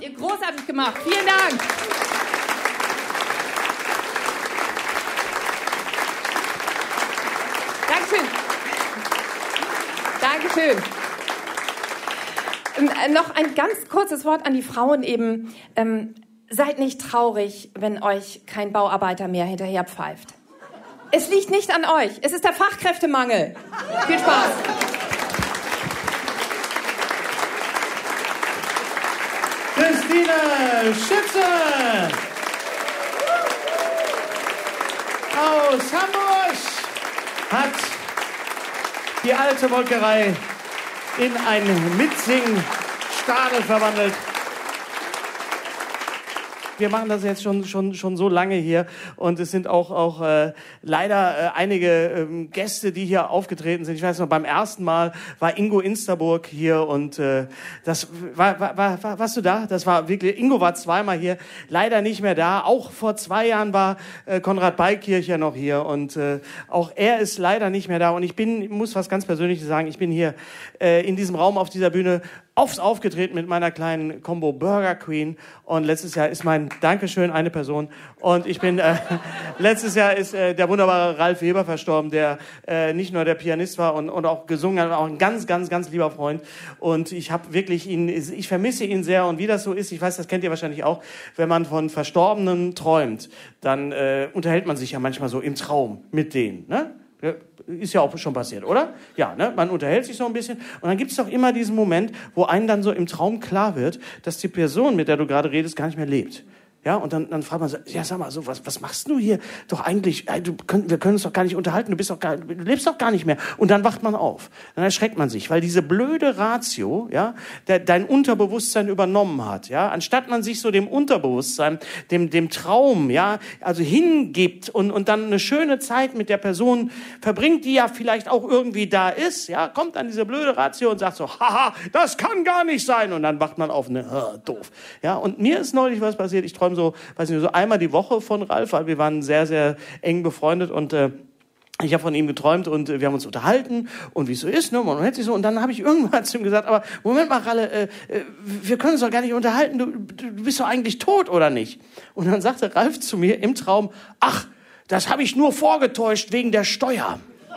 Habt ihr großartig gemacht. Vielen Dank. Dankeschön. Dankeschön. Noch ein ganz kurzes Wort an die Frauen eben. Seid nicht traurig, wenn euch kein Bauarbeiter mehr hinterher pfeift. Es liegt nicht an euch. Es ist der Fachkräftemangel. Viel Spaß. Christine Schütze aus Hamburg hat die alte Molkerei in ein Mitsing-Stadel verwandelt. Wir machen das jetzt schon so lange hier und es sind auch leider einige Gäste, die hier aufgetreten sind. Ich weiß noch, beim ersten Mal war Ingo Insterburg hier und das warst du da? Das war wirklich, Ingo war zweimal hier, leider nicht mehr da. Auch vor 2 Jahren war Konrad Beikircher noch hier und auch er ist leider nicht mehr da. Und ich muss was ganz Persönliches sagen, ich bin hier in diesem Raum auf dieser Bühne oft aufgetreten mit meiner kleinen Combo Burger Queen und letztes Jahr ist Dankeschön, eine Person und ich bin, letztes Jahr ist der wunderbare Ralf Weber verstorben, der nicht nur der Pianist war und auch gesungen hat, auch ein ganz, ganz, ganz lieber Freund und ich habe wirklich ich vermisse ihn sehr und wie das so ist, ich weiß, das kennt ihr wahrscheinlich auch, wenn man von Verstorbenen träumt, dann unterhält man sich ja manchmal so im Traum mit denen, ne? Ist ja auch schon passiert, oder? Ja, ne? Man unterhält sich so ein bisschen und dann gibt es doch immer diesen Moment, wo einem dann so im Traum klar wird, dass die Person, mit der du gerade redest, gar nicht mehr lebt. Ja, und dann fragt man so, ja, sag mal, so, was machst du hier? Doch eigentlich, wir können uns doch gar nicht unterhalten, du lebst doch gar nicht mehr. Und dann wacht man auf. Dann erschreckt man sich, weil diese blöde Ratio, ja, dein Unterbewusstsein übernommen hat, ja. Anstatt man sich so dem Unterbewusstsein, dem Traum, ja, also hingibt und dann eine schöne Zeit mit der Person verbringt, die ja vielleicht auch irgendwie da ist, ja, kommt dann diese blöde Ratio und sagt so, haha, das kann gar nicht sein. Und dann wacht man auf, doof. Ja, und mir ist neulich was passiert, ich träume so, weiß nicht, so einmal die Woche von Ralf, weil wir waren sehr, sehr eng befreundet und ich habe von ihm geträumt und wir haben uns unterhalten und wie es so ist, ne, man hält sich so und dann habe ich irgendwann zu ihm gesagt, aber Moment mal, Ralle, wir können uns doch gar nicht unterhalten, du bist doch eigentlich tot, oder nicht? Und dann sagte Ralf zu mir im Traum, ach, das habe ich nur vorgetäuscht wegen der Steuer.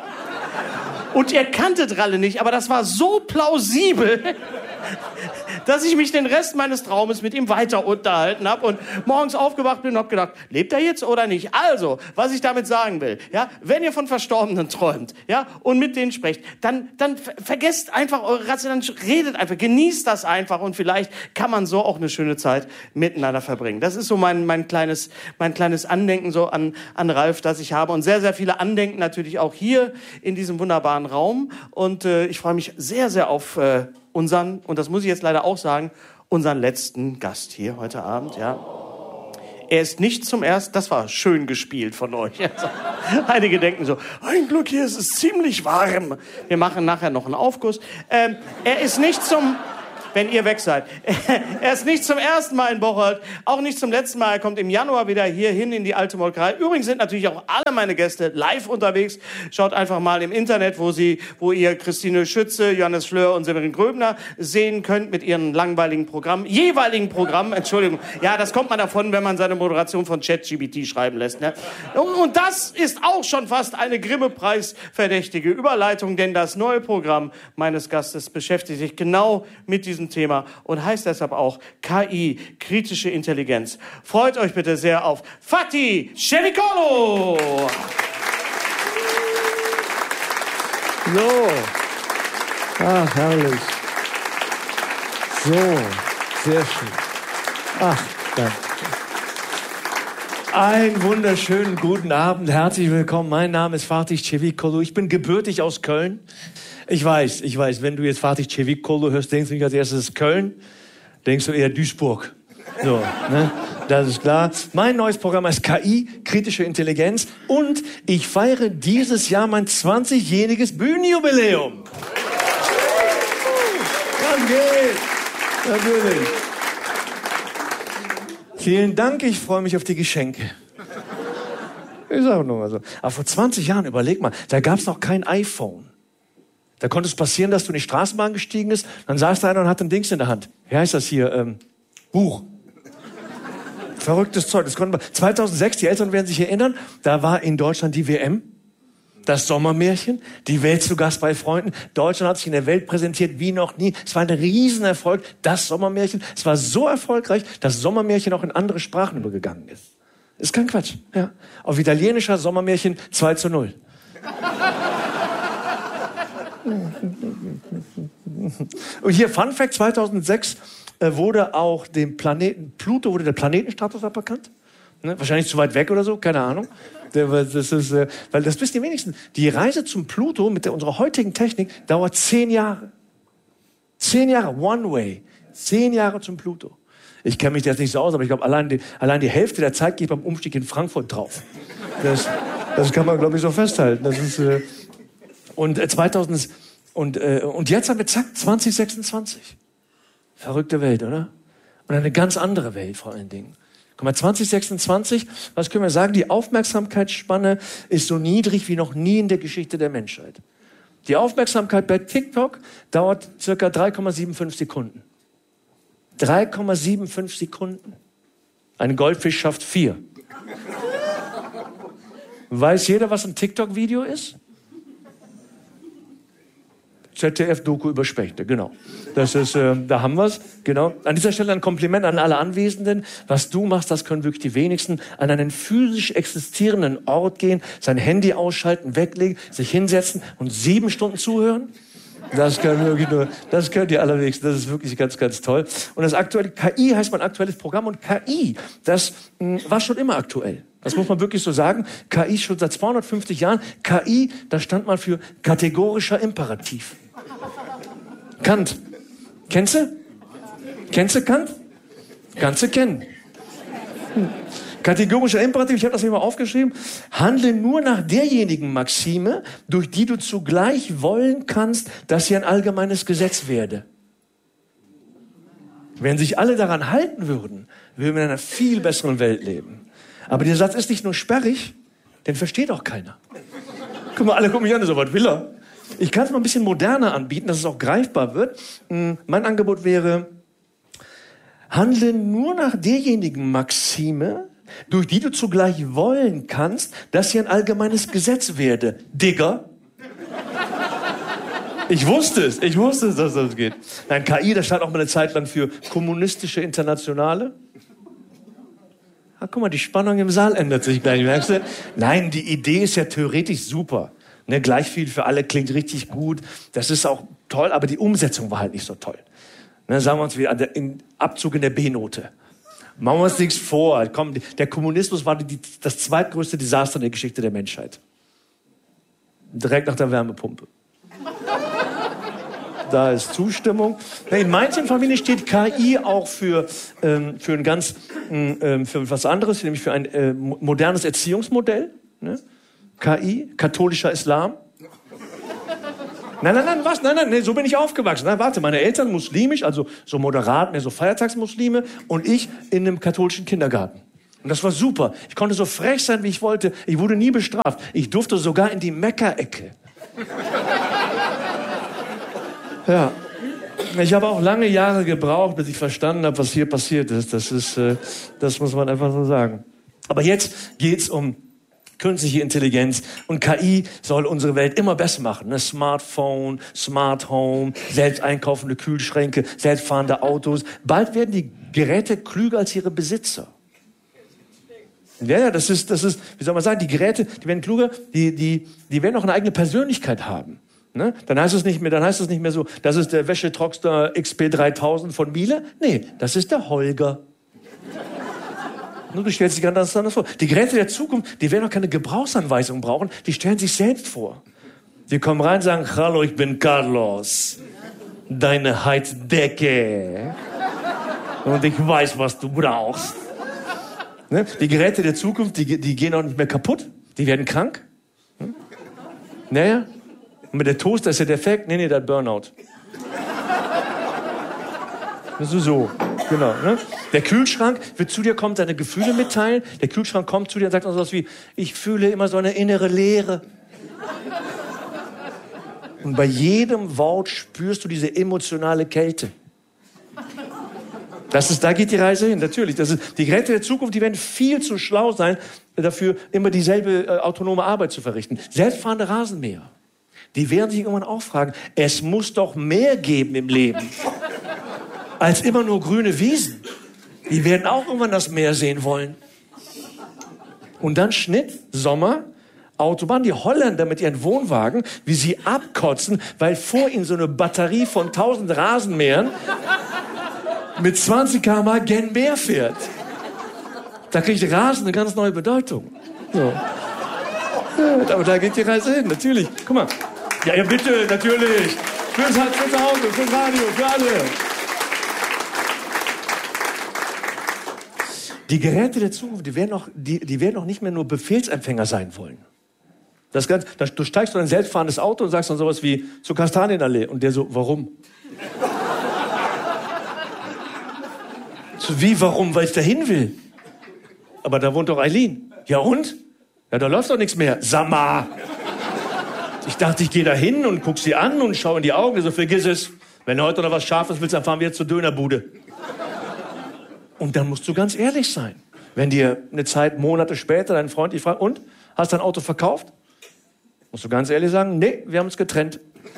Und ihr kanntet Ralle nicht, aber das war so plausibel, dass ich mich den Rest meines Traumes mit ihm weiter unterhalten habe und morgens aufgewacht bin und habe gedacht, lebt er jetzt oder nicht? Also, was ich damit sagen will, ja, wenn ihr von Verstorbenen träumt, ja, und mit denen sprecht, dann vergesst einfach eure Ratio, dann redet einfach, genießt das einfach und vielleicht kann man so auch eine schöne Zeit miteinander verbringen. Das ist so mein kleines Andenken so an Ralf, das ich habe und sehr, sehr viele Andenken natürlich auch hier in diesem wunderbaren Raum und ich freue mich sehr, sehr auf unseren, und das muss ich jetzt leider auch sagen, unseren letzten Gast hier heute Abend, ja. Er ist nicht zum ersten, das war schön gespielt von euch. Also, einige denken so, ein Glück, hier ist es ziemlich warm. Wir machen nachher noch einen Aufguss. Er ist nicht wenn ihr weg seid. Er ist nicht zum ersten Mal in Bocholt, auch nicht zum letzten Mal. Er kommt im Januar wieder hier hin in die alte Molkerei. Übrigens sind natürlich auch alle meine Gäste live unterwegs. Schaut einfach mal im Internet, wo ihr Christine Schütze, Johannes Fleur und Severin Gröbner sehen könnt mit ihren jeweiligen Programmen. Entschuldigung. Ja, das kommt man davon, wenn man seine Moderation von ChatGPT schreiben lässt. Ne? Und das ist auch schon fast eine Grimme-Preis-verdächtige Überleitung, denn das neue Programm meines Gastes beschäftigt sich genau mit diesem Thema und heißt deshalb auch KI, kritische Intelligenz. Freut euch bitte sehr auf Fatih Çevikolo. So. Ach, herrlich. So, sehr schön. Ach, danke. Einen wunderschönen guten Abend, herzlich willkommen. Mein Name ist Fatih Çevikolo. Ich bin gebürtig aus Köln. Ich weiß, wenn du jetzt Fatih Çevikolo hörst, denkst du nicht als erstes Köln, denkst du eher Duisburg. So, ne? Das ist klar. Mein neues Programm heißt KI, kritische Intelligenz, und ich feiere dieses Jahr mein 20-jähriges Bühnenjubiläum. Das geht. Natürlich. Vielen Dank, ich freue mich auf die Geschenke. Ich sage nur mal so. Aber vor 20 Jahren, überleg mal, da gab es noch kein iPhone. Da konnte es passieren, dass du in die Straßenbahn gestiegen bist, dann saß da einer und hat ein Dings in der Hand. Wie heißt das hier? Buch. Verrücktes Zeug. Das konnten wir. 2006, die Eltern werden sich erinnern, da war in Deutschland die WM. Das Sommermärchen, die Welt zu Gast bei Freunden. Deutschland hat sich in der Welt präsentiert wie noch nie. Es war ein Riesenerfolg, das Sommermärchen. Es war so erfolgreich, dass Sommermärchen auch in andere Sprachen übergegangen ist. Ist kein Quatsch. Ja. Auf italienischer Sommermärchen 2:0. Und hier Fun Fact, 2006 wurde auch dem Planeten Pluto wurde der Planetenstatus aberkannt. Ne? Wahrscheinlich zu weit weg oder so, keine Ahnung. Das ist, weil das wissen die wenigsten. Die Reise zum Pluto mit unserer heutigen Technik dauert 10 Jahre. 10 Jahre, one way. 10 Jahre zum Pluto. Ich kenne mich jetzt nicht so aus, aber ich glaube, allein die Hälfte der Zeit geht beim Umstieg in Frankfurt drauf. Das kann man, glaube ich, so festhalten. Das ist, und jetzt haben wir zack, 2026. Verrückte Welt, oder? Und eine ganz andere Welt vor allen Dingen. Guck mal, 2026, was können wir sagen? Die Aufmerksamkeitsspanne ist so niedrig wie noch nie in der Geschichte der Menschheit. Die Aufmerksamkeit bei TikTok dauert circa 3,75 Sekunden. 3,75 Sekunden. Ein Goldfisch schafft 4. Weiß jeder, was ein TikTok-Video ist? ZDF-Doku über Spechte, genau. Das ist, da haben wir es, genau. An dieser Stelle ein Kompliment an alle Anwesenden. Was du machst, das können wirklich die wenigsten. An einen physisch existierenden Ort gehen, sein Handy ausschalten, weglegen, sich hinsetzen und 7 Stunden zuhören. Das können die allerwenigsten. Das ist wirklich ganz, ganz toll. Und das aktuelle KI heißt mein aktuelles Programm. Und KI, das war schon immer aktuell. Das muss man wirklich so sagen. KI schon seit 250 Jahren. KI, das stand mal für kategorischer Imperativ. Kant. Kennst du? Kennst du Kant? Kannst du kennen. Kategorischer Imperativ, ich habe das hier mal aufgeschrieben. Handle nur nach derjenigen Maxime, durch die du zugleich wollen kannst, dass sie ein allgemeines Gesetz werde. Wenn sich alle daran halten würden, würden wir in einer viel besseren Welt leben. Aber der Satz ist nicht nur sperrig, den versteht auch keiner. Guck mal, alle gucken mich an, so was will er. Ich kann es mal ein bisschen moderner anbieten, dass es auch greifbar wird. Mein Angebot wäre, handle nur nach derjenigen Maxime, durch die du zugleich wollen kannst, dass sie ein allgemeines Gesetz werde. Digger. Ich wusste es, dass das geht. Nein, KI, das stand auch mal eine Zeit lang für kommunistische Internationale. Ah, guck mal, die Spannung im Saal ändert sich gleich, merkst du? Nein, die Idee ist ja theoretisch super. Ne, gleich viel für alle klingt richtig gut. Das ist auch toll, aber die Umsetzung war halt nicht so toll. Ne, sagen wir uns wieder, Abzug in der B-Note. Machen wir uns nichts vor. Komm, der Kommunismus war das zweitgrößte Desaster in der Geschichte der Menschheit. Direkt nach der Wärmepumpe. Da ist Zustimmung. In manchen Familien steht KI auch für was anderes, nämlich für ein modernes Erziehungsmodell. Ne? KI, katholischer Islam. Nein, was? Nein, so bin ich aufgewachsen. Nein, warte, meine Eltern muslimisch, also so moderat, mehr so Feiertagsmuslime und ich in einem katholischen Kindergarten. Und das war super. Ich konnte so frech sein, wie ich wollte. Ich wurde nie bestraft. Ich durfte sogar in die Mekka-Ecke. Ja. Ich habe auch lange Jahre gebraucht, bis ich verstanden habe, was hier passiert ist. Das muss man einfach so sagen. Aber jetzt geht's um künstliche Intelligenz und KI soll unsere Welt immer besser machen. Ne? Smartphone, Smart Home, selbst einkaufende Kühlschränke, selbstfahrende Autos. Bald werden die Geräte klüger als ihre Besitzer. Ja, das ist, wie soll man sagen, die Geräte, die werden kluger, die werden auch eine eigene Persönlichkeit haben. Ne? Dann heißt es nicht mehr so, das ist der Wäschetrockster XP3000 von Miele. Nee, das ist der Holger. Du stellst dich ganz anders vor. Die Geräte der Zukunft, die werden auch keine Gebrauchsanweisung brauchen, die stellen sich selbst vor. Die kommen rein und sagen, hallo, ich bin Carlos, deine Heizdecke. Und ich weiß, was du brauchst. Ne? Die Geräte der Zukunft, die gehen auch nicht mehr kaputt, die werden krank. Naja, und mit der Toaster ist ja defekt, nee, der hat Burnout. Das ist so. Genau, ne? Der Kühlschrank wird zu dir kommen, seine Gefühle mitteilen. Der Kühlschrank kommt zu dir und sagt so was wie, ich fühle immer so eine innere Leere. Und bei jedem Wort spürst du diese emotionale Kälte. Da geht die Reise hin, natürlich. Die Geräte der Zukunft, die werden viel zu schlau sein, dafür immer dieselbe autonome Arbeit zu verrichten. Selbstfahrende Rasenmäher, die werden sich irgendwann auch fragen, es muss doch mehr geben im Leben als immer nur grüne Wiesen. Die werden auch irgendwann das Meer sehen wollen. Und dann Schnitt, Sommer, Autobahn, die Holländer mit ihren Wohnwagen, wie sie abkotzen, weil vor ihnen so eine Batterie von 1000 Rasenmähern mit 20 km/h gen Meer fährt. Da kriegt Rasen eine ganz neue Bedeutung. So. Ja, aber da geht die Reise hin, natürlich. Guck mal. Ja, bitte, natürlich. Fürs Hause, fürs Radio, für alle. Die Geräte der Zukunft, die werden auch nicht mehr nur Befehlsempfänger sein wollen. Du steigst in ein selbstfahrendes Auto und sagst dann sowas wie zur Kastanienallee. Und der so, warum? So, wie, warum? Weil ich dahin will. Aber da wohnt doch Eileen. Ja und? Ja, da läuft doch nichts mehr. Sag. Ich dachte, ich gehe da hin und guck sie an und schaue in die Augen. So, vergiss es. Wenn du heute noch was Scharfes willst, dann fahren wir jetzt zur Dönerbude. Und dann musst du ganz ehrlich sein. Wenn dir eine Zeit, Monate später dein Freund dich fragt, und? Hast du dein Auto verkauft? Musst du ganz ehrlich sagen, nee, wir haben uns getrennt.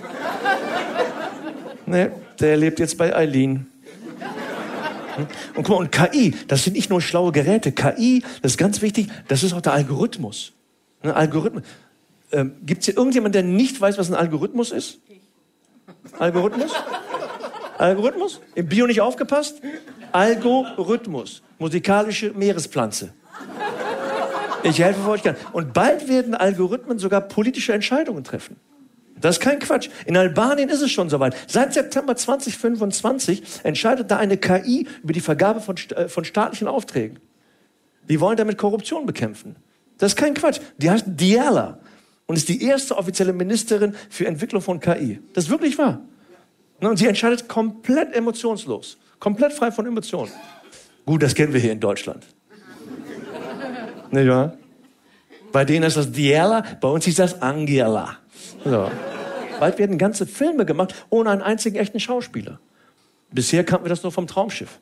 Nee, der lebt jetzt bei Eileen. Und guck mal, und KI, das sind nicht nur schlaue Geräte. KI, das ist ganz wichtig, das ist auch der Algorithmus. Ein Algorithmus. Gibt es hier irgendjemanden, der nicht weiß, was ein Algorithmus ist? Algorithmus? Algorithmus? Im Bio nicht aufgepasst? Algorithmus. Musikalische Meerespflanze. Ich helfe euch gern. Und bald werden Algorithmen sogar politische Entscheidungen treffen. Das ist kein Quatsch. In Albanien ist es schon soweit. Seit September 2025 entscheidet da eine KI über die Vergabe von staatlichen Aufträgen. Die wollen damit Korruption bekämpfen. Das ist kein Quatsch. Die heißt Diala und ist die erste offizielle Ministerin für Entwicklung von KI. Das ist wirklich wahr. Und sie entscheidet komplett emotionslos. Komplett frei von Emotionen. Gut, das kennen wir hier in Deutschland. Nicht wahr? Bei denen ist das Diala, bei uns ist das Angela. So. Bald werden ganze Filme gemacht, ohne einen einzigen echten Schauspieler. Bisher kannten wir das nur vom Traumschiff.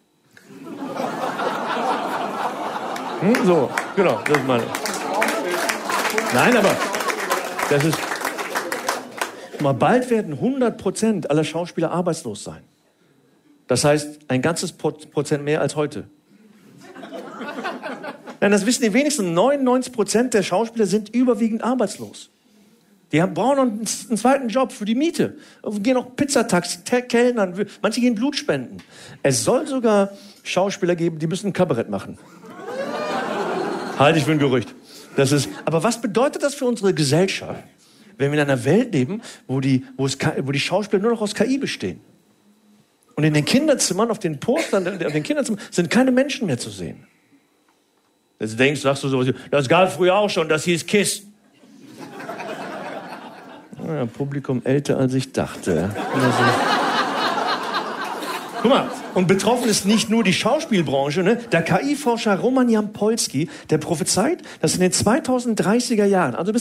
So, genau, das ist meine. Nein, aber das ist... Mal bald werden 100% aller Schauspieler arbeitslos sein. Das heißt, ein ganzes Prozent mehr als heute. Nein, das wissen die wenigsten. 99% der Schauspieler sind überwiegend arbeitslos. Die brauchen noch einen zweiten Job für die Miete. Gehen noch Pizzataxi, Kellnern, manche gehen Blut spenden. Es soll sogar Schauspieler geben, die müssen ein Kabarett machen. Halte ich für ein Gerücht. Aber was bedeutet das für unsere Gesellschaft, wenn wir in einer Welt leben, wo die Schauspieler nur noch aus KI bestehen? Und in den Kinderzimmern, auf den Postern, auf den Kinderzimmern sind keine Menschen mehr zu sehen. Jetzt sagst du sowas, das gab es früher auch schon, das hieß KISS. Ja, Publikum älter als ich dachte. Guck mal, und betroffen ist nicht nur die Schauspielbranche. Ne? Der KI-Forscher Roman Jampolski, der prophezeit, dass in den 2030er Jahren, also bis